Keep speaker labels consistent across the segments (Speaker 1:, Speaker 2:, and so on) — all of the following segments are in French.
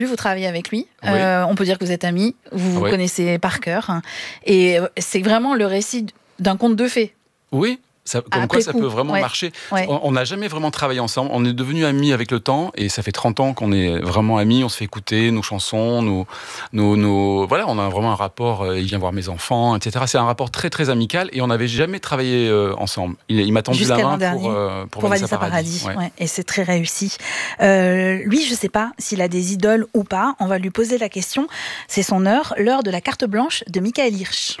Speaker 1: Vous travaillez avec lui,
Speaker 2: Oui.
Speaker 1: on peut dire que vous êtes amis, vous vous
Speaker 2: Oui.
Speaker 1: connaissez par cœur, et c'est vraiment le récit d'un conte de fées.
Speaker 2: Oui, comme
Speaker 1: Après
Speaker 2: quoi ça
Speaker 1: coup,
Speaker 2: peut vraiment
Speaker 1: ouais.
Speaker 2: marcher.
Speaker 1: Ouais.
Speaker 2: On n'a jamais vraiment travaillé ensemble, on est devenus amis avec le temps, et ça fait 30 ans qu'on est vraiment amis, on se fait écouter nos chansons, voilà, on a vraiment un rapport, il vient voir mes enfants, etc. C'est un rapport très très amical, et on n'avait jamais travaillé ensemble. Il m'a tendu
Speaker 1: Jusqu'à
Speaker 2: la
Speaker 1: l'an
Speaker 2: main
Speaker 1: dernier,
Speaker 2: pour Vanessa Paradis.
Speaker 1: Ouais. Ouais, et c'est très réussi. Lui, je ne sais pas s'il a des idoles ou pas, on va lui poser la question. C'est son heure, l'heure de la carte blanche de Michael Hirsch.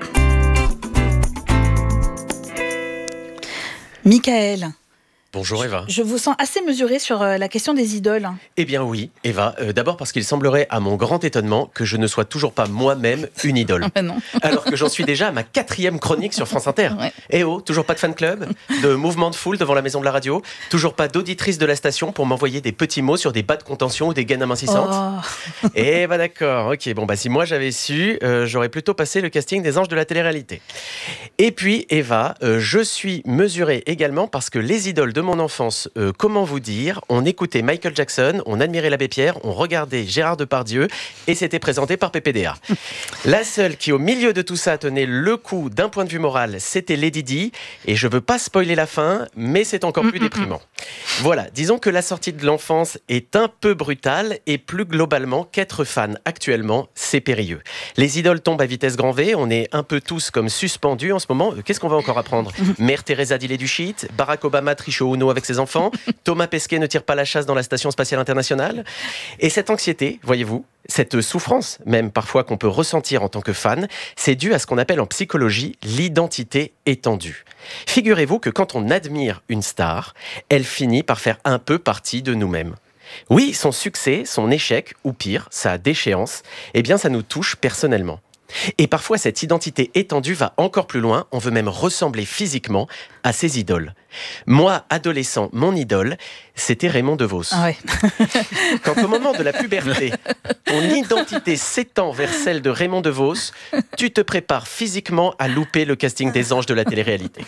Speaker 1: Michael,
Speaker 3: Bonjour Eva.
Speaker 1: je vous sens assez mesuré sur la question des idoles.
Speaker 3: Eh bien oui, Eva. D'abord parce qu'il semblerait, à mon grand étonnement, que je ne sois toujours pas moi-même une idole.
Speaker 1: Non.
Speaker 3: Alors que j'en suis déjà à ma 4e chronique sur France Inter.
Speaker 1: Ouais.
Speaker 3: Eh oh, toujours pas de fan club, de mouvement de foule devant la maison de la radio, toujours pas d'auditrice de la station pour m'envoyer des petits mots sur des bas de contention ou des gaines amincissantes.
Speaker 1: Oh.
Speaker 3: Eh ben d'accord, ok. Bon bah si moi j'avais su, j'aurais plutôt passé le casting des anges de la télé-réalité. Et puis Eva, je suis mesurée également parce que les idoles de mon enfance, comment vous dire, on écoutait Michael Jackson, on admirait l'abbé Pierre, on regardait Gérard Depardieu et c'était présenté par PPDA. La seule qui au milieu de tout ça tenait le coup d'un point de vue moral, c'était Lady Di, et je veux pas spoiler la fin, mais c'est encore plus déprimant. Voilà, disons que la sortie de l'enfance est un peu brutale et plus globalement qu'être fan actuellement, c'est périlleux. Les idoles tombent à vitesse grand V, on est un peu tous comme suspendus en ce moment. Qu'est-ce qu'on va encore apprendre ? Mère Teresa dit du shit, Barack Obama triche au Uno avec ses enfants, Thomas Pesquet ne tire pas la chasse dans la Station Spatiale Internationale. Et cette anxiété, voyez-vous, cette souffrance même parfois qu'on peut ressentir en tant que fan, c'est dû à ce qu'on appelle en psychologie l'identité étendue. Figurez-vous que quand on admire une star, elle finit par faire un peu partie de nous-mêmes. Oui, son succès, son échec, ou pire, sa déchéance, eh bien ça nous touche personnellement. Et parfois, cette identité étendue va encore plus loin, on veut même ressembler physiquement à ses idoles. Moi, adolescent, mon idole, c'était Raymond DeVos.
Speaker 1: Ah ouais.
Speaker 3: Quand au moment de la puberté, ton identité s'étend vers celle de Raymond DeVos, tu te prépares physiquement à louper le casting des anges de la télé-réalité.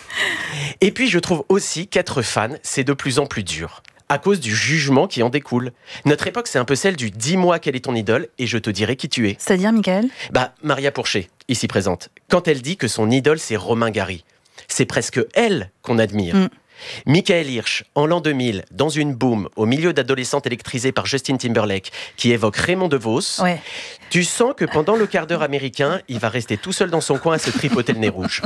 Speaker 3: Et puis, je trouve aussi qu'être fan, c'est de plus en plus dur. À cause du jugement qui en découle. Notre époque, c'est un peu celle du « dis-moi quelle est ton idole et je te dirai qui tu es ».
Speaker 1: C'est-à-dire, Michael ?
Speaker 3: Maria Pourchet, ici présente, quand elle dit que son idole, c'est Romain Gary, c'est presque elle qu'on admire. Michael Hirsch, en l'an 2000, dans une boom, au milieu d'adolescentes électrisées par Justin Timberlake, qui évoque Raymond DeVos,
Speaker 1: Ouais.
Speaker 3: tu sens que pendant le quart d'heure américain, il va rester tout seul dans son coin à se tripoter le nez rouge.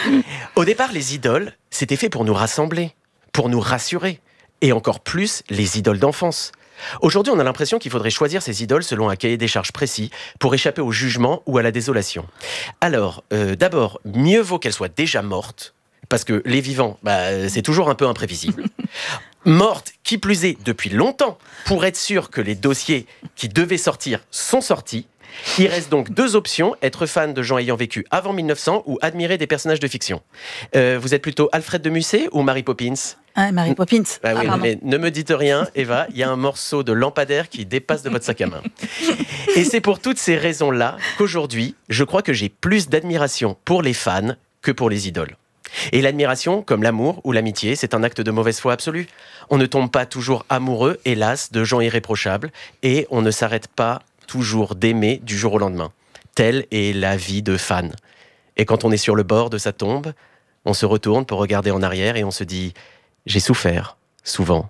Speaker 3: Au départ, les idoles, c'était fait pour nous rassembler, pour nous rassurer. Et encore plus, les idoles d'enfance. Aujourd'hui, on a l'impression qu'il faudrait choisir ses idoles selon un cahier des charges précis pour échapper au jugement ou à la désolation. Alors, d'abord, mieux vaut qu'elles soient déjà mortes, parce que les vivants, c'est toujours un peu imprévisible. Mortes, qui plus est, depuis longtemps, pour être sûr que les dossiers qui devaient sortir sont sortis. Il reste donc 2 options, être fan de gens ayant vécu avant 1900 ou admirer des personnages de fiction. Vous êtes plutôt Alfred de Musset ou Mary Poppins ?
Speaker 1: Mary Poppins.
Speaker 3: Oui,
Speaker 1: pardon.
Speaker 3: mais ne me dites rien, Eva, il y a un morceau de lampadaire qui dépasse de votre sac à main. Et c'est pour toutes ces raisons-là qu'aujourd'hui, je crois que j'ai plus d'admiration pour les fans que pour les idoles. Et l'admiration, comme l'amour ou l'amitié, c'est un acte de mauvaise foi absolue. On ne tombe pas toujours amoureux, hélas, de gens irréprochables, et on ne s'arrête pas toujours d'aimer du jour au lendemain. Telle est la vie de fan. Et quand on est sur le bord de sa tombe, on se retourne pour regarder en arrière et on se dit « J'ai souffert, souvent.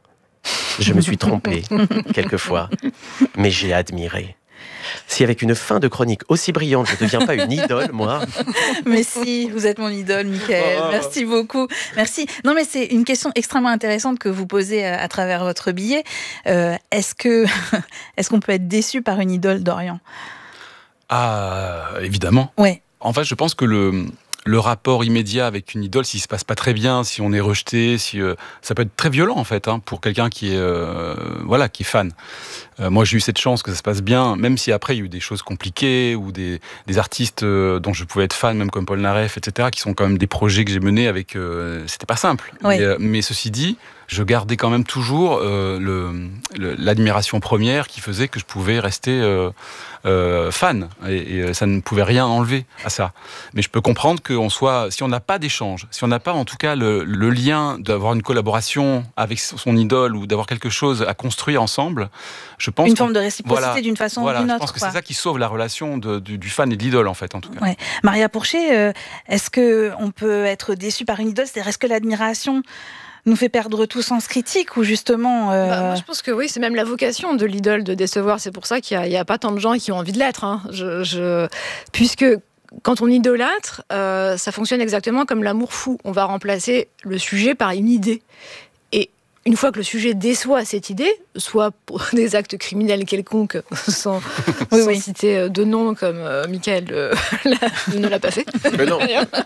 Speaker 3: Je me suis trompé, quelquefois. Mais j'ai admiré. » Si avec une fin de chronique aussi brillante, je ne deviens pas une idole, moi...
Speaker 1: Mais si, vous êtes mon idole, Michael. Merci beaucoup. Merci. Non, mais c'est une question extrêmement intéressante que vous posez à travers votre billet. Est-ce qu'on peut être déçu par une idole d'Orient ?
Speaker 2: Ah, évidemment.
Speaker 1: Ouais.
Speaker 2: En fait, je pense que le rapport immédiat avec une idole, s'il se passe pas très bien, si on est rejeté, ça peut être très violent en fait, pour quelqu'un qui est fan. Moi, j'ai eu cette chance que ça se passe bien, même si après il y a eu des choses compliquées ou des artistes dont je pouvais être fan, même comme Paul Naref, etc., qui sont quand même des projets que j'ai menés avec. C'était pas simple.
Speaker 1: Oui.
Speaker 2: Mais ceci dit, je gardais quand même toujours l'admiration première qui faisait que je pouvais rester fan, et ça ne pouvait rien enlever à ça. Mais je peux comprendre si on n'a pas d'échange, si on n'a pas en tout cas le lien d'avoir une collaboration avec son idole ou d'avoir quelque chose à construire ensemble, je pense
Speaker 1: une forme de réciprocité d'une façon ou d'une autre.
Speaker 2: Je pense que c'est ça qui sauve la relation du fan et de l'idole, en fait, en tout cas.
Speaker 1: Ouais. Maria Pourchet, est-ce qu'on peut être déçu par une idole ? C'est-à-dire, est-ce que l'admiration nous fait perdre tout sens critique ou justement...
Speaker 4: Moi, je pense que oui, c'est même la vocation de l'idole de décevoir. C'est pour ça qu'il n'y a pas tant de gens qui ont envie de l'être. Hein. Puisque quand on idolâtre, ça fonctionne exactement comme l'amour fou. On va remplacer le sujet par une idée. Et une fois que le sujet déçoit cette idée, soit pour des actes criminels quelconques, sans citer de nom comme Michael ne l'a pas fait.
Speaker 3: Mais non.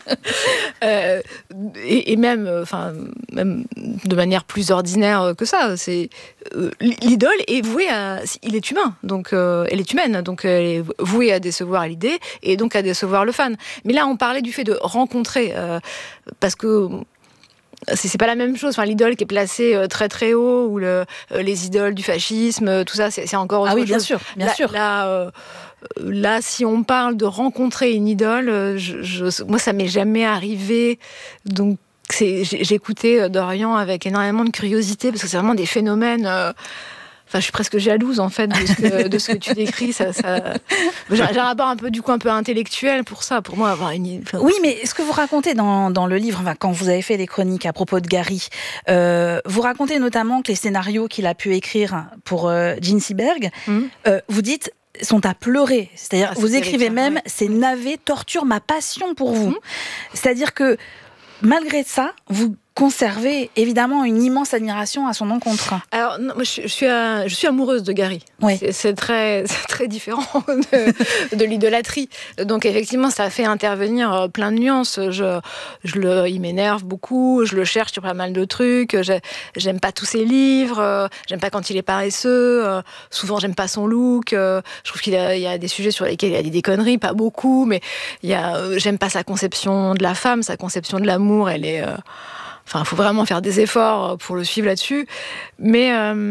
Speaker 4: Et même de manière plus ordinaire que ça, c'est l'idole est vouée il est humain, donc elle est humaine, donc elle est vouée à décevoir l'idée et donc à décevoir le fan. Mais là, on parlait du fait de rencontrer, parce que c'est pas la même chose. Enfin, l'idole qui est placée très très haut, ou les idoles du fascisme, tout ça, c'est encore autre chose.
Speaker 1: Ah oui, bien sûr, bien sûr.
Speaker 4: Là, si on parle de rencontrer une idole, moi, ça m'est jamais arrivé. Donc, j'écoutais Dorian avec énormément de curiosité, parce que c'est vraiment des phénomènes... Enfin, je suis presque jalouse, en fait, de ce que tu décris. J'ai un rapport un peu intellectuel pour ça, pour moi, avoir une...
Speaker 1: Oui, mais ce que vous racontez dans le livre, quand vous avez fait les chroniques à propos de Gary, vous racontez notamment que les scénarios qu'il a pu écrire pour Jean Seberg, vous dites, sont à pleurer. C'est-à-dire, vous écrivez même, ces navets torturent ma passion pour vous. C'est-à-dire que, malgré ça, vous conservez évidemment une immense admiration à son encontre.
Speaker 4: Alors, non, moi, je suis amoureuse de Gary.
Speaker 1: Oui.
Speaker 4: C'est très différent de l'idolâtrie. Donc, effectivement, ça fait intervenir plein de nuances. Il m'énerve beaucoup, je le cherche sur pas mal de trucs. J'aime pas tous ses livres, j'aime pas quand il est paresseux. Souvent, j'aime pas son look. Je trouve qu'il y a des sujets sur lesquels il a dit des conneries, pas beaucoup, mais j'aime pas sa conception de la femme, sa conception de l'amour, elle est... Enfin, il faut vraiment faire des efforts pour le suivre là-dessus. Mais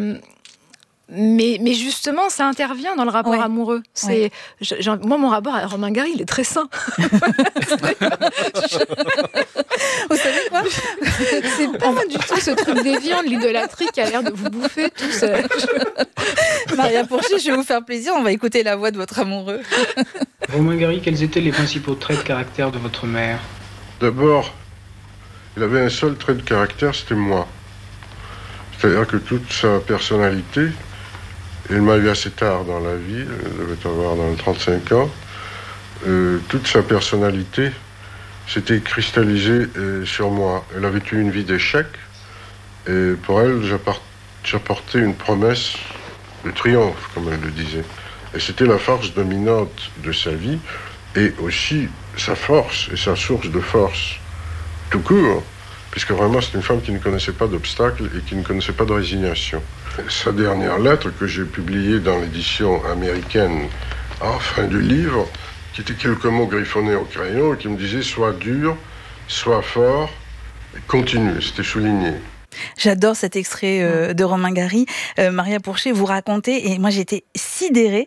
Speaker 4: justement, ça intervient dans le rapport amoureux. Moi, mon rapport à Romain Gary, il est très sain.
Speaker 1: Vous savez quoi ?
Speaker 4: C'est pas du tout ce truc déviant de l'idolâtrie qui a l'air de vous bouffer tous.
Speaker 1: Maria Pourchet, je vais vous faire plaisir. On va écouter la voix de votre amoureux.
Speaker 5: Romain Gary, quels étaient les principaux traits de caractère de votre mère ?
Speaker 6: D'abord, il avait un seul trait de caractère, c'était moi. C'est-à-dire que toute sa personnalité, il m'a eu assez tard dans la vie, il devait avoir dans les 35 ans, toute sa personnalité s'était cristallisée sur moi. Elle avait eu une vie d'échec, et pour elle, j'apportais une promesse de triomphe, comme elle le disait. Et c'était la force dominante de sa vie, et aussi sa force et sa source de force. Tout court, puisque vraiment c'est une femme qui ne connaissait pas d'obstacles et qui ne connaissait pas de résignation. Sa dernière lettre que j'ai publiée dans l'édition américaine en fin de livre, qui était quelques mots griffonnés au crayon et qui me disait « Sois dur, sois fort, et continue », c'était souligné.
Speaker 1: J'adore cet extrait de Romain Gary. Maria Pourchet, vous racontez, et moi j'étais sidérée,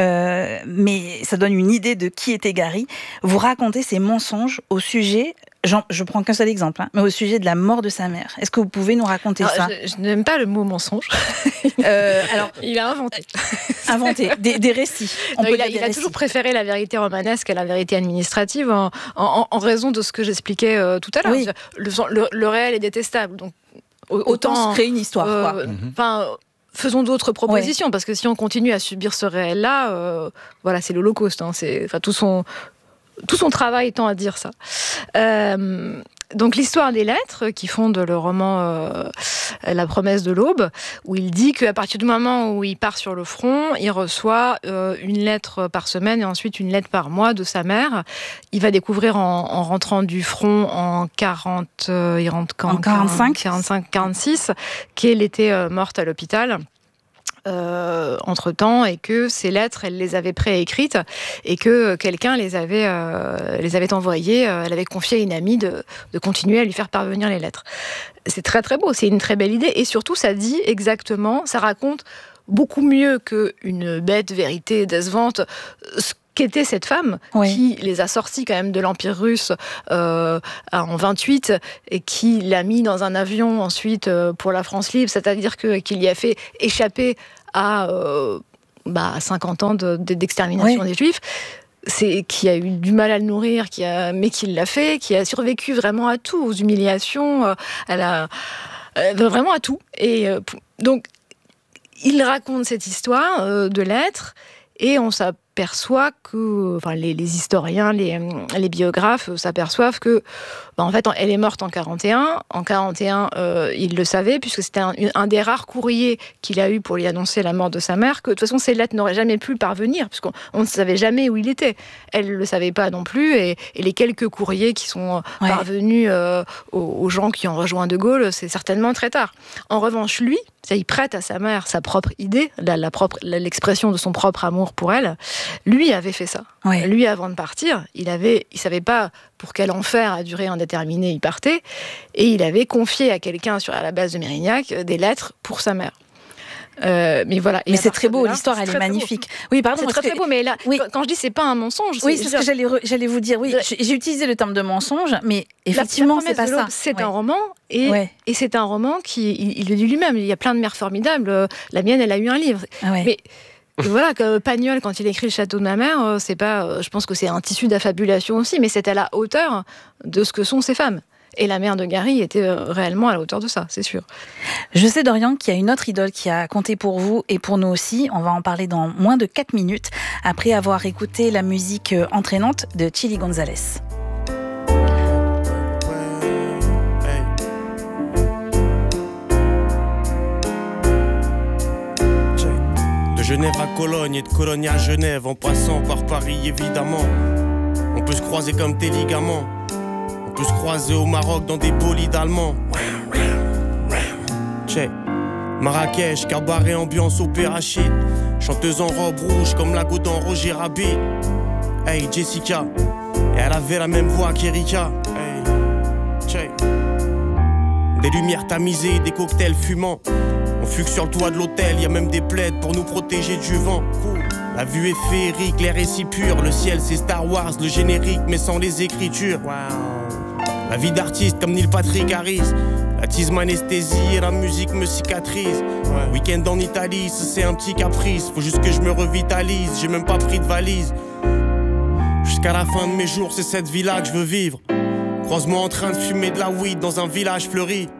Speaker 1: mais ça donne une idée de qui était Gary. Vous racontez ces mensonges au sujet, je prends qu'un seul exemple, mais au sujet de la mort de sa mère. Est-ce que vous pouvez nous raconter ça ?
Speaker 4: Je n'aime pas le mot mensonge.
Speaker 1: Alors,
Speaker 4: il a inventé.
Speaker 1: Des récits.
Speaker 4: Il a toujours préféré la vérité romanesque à la vérité administrative en raison de ce que j'expliquais tout à l'heure.
Speaker 1: Oui.
Speaker 4: Le réel est détestable, donc
Speaker 1: autant se créer une histoire.
Speaker 4: Faisons d'autres propositions, parce que si on continue à subir ce réel-là, c'est l'Holocauste. Tout son travail tend à dire ça. Donc l'histoire des lettres qui fondent le roman La promesse de l'aube, où il dit qu'à partir du moment où il part sur le front, il reçoit une lettre par semaine et ensuite une lettre par mois de sa mère. Il va découvrir en rentrant du front en 45, 46, qu'elle était morte à l'hôpital. entre-temps, et que ces lettres, elle les avait préécrites et que quelqu'un les avait envoyées, elle avait confié à une amie de continuer à lui faire parvenir les lettres. C'est très très beau, c'est une très belle idée, et surtout ça dit exactement, ça raconte beaucoup mieux qu'une bête vérité décevante ce qu'était cette femme, qui les a sortis quand même de l'Empire russe en 28 et qui l'a mis dans un avion ensuite pour la France libre, c'est-à-dire qu'il y a fait échapper à 50 ans d'extermination des Juifs, qui a eu du mal à le nourrir, mais qui l'a fait, qui a survécu vraiment à tout, aux humiliations, vraiment à tout. Et donc, il raconte cette histoire de lettres, et on s'aperçoit que, les historiens, les biographes s'aperçoivent que, en fait, elle est morte en 41. En 41, il le savait, puisque c'était un des rares courriers qu'il a eu pour lui annoncer la mort de sa mère, que de toute façon, ces lettres n'auraient jamais pu parvenir, puisqu'on ne savait jamais où il était. Elle ne le savait pas non plus, et les quelques courriers qui sont parvenus aux gens qui ont rejoint De Gaulle, c'est certainement très tard. En revanche, lui, il prête à sa mère sa propre idée, l'expression de son propre amour pour elle. Lui avait fait ça. Lui, avant de partir, il savait pas pour quel enfer à durée indéterminée il partait, et il avait confié à quelqu'un à la base de Mérignac des lettres pour sa mère. Mais voilà.
Speaker 1: Mais c'est très beau, l'histoire, elle est magnifique. Oui, pardon.
Speaker 4: C'est très beau, mais là, quand je dis c'est pas un mensonge,
Speaker 1: c'est ce que j'allais vous dire. Oui, j'ai utilisé le terme de mensonge, mais effectivement, c'est pas ça.
Speaker 4: C'est un roman, et c'est un roman il le dit lui-même. Il y a plein de mères formidables. La mienne, elle a eu un livre. Mais voilà, Pagnol, quand il écrit Le Château de ma mère, c'est pas. Je pense que c'est un tissu d'affabulation aussi, mais c'est à la hauteur de ce que sont ces femmes. Et la mère de Gary était réellement à la hauteur de ça, c'est sûr.
Speaker 1: Je sais, Dorian, qu'il y a une autre idole qui a compté pour vous et pour nous aussi. On va en parler dans moins de 4 minutes, après avoir écouté la musique entraînante de Chili González.
Speaker 7: De Genève à Cologne et de Cologne à Genève, en passant par Paris évidemment. On peut se croiser comme tes ligaments. On peut se croiser au Maroc dans des bolides allemands. Check. Marrakech, cabaret, ambiance opéra shit. Chanteuse en robe rouge comme la goutte en Roger Rabbit. Hey Jessica, et elle avait la même voix qu'Erika. Hey, check. Des lumières tamisées, des cocktails fumants. On fugue sur le toit de l'hôtel, y a même des plaids pour nous protéger du vent. Cool. La vue est féerique, l'air est si pur. Le ciel c'est Star Wars, le générique mais sans les écritures. Wow. La vie d'artiste comme Neil Patrick Harris. La tise m'anesthésie et la musique me cicatrise. Week-end en Italie, c'est un petit caprice. Faut juste que je me revitalise, j'ai même pas pris de valise. Jusqu'à la fin de mes jours, c'est cette vie-là que je veux vivre. Croise-moi en train de fumer de la weed dans un village fleuri.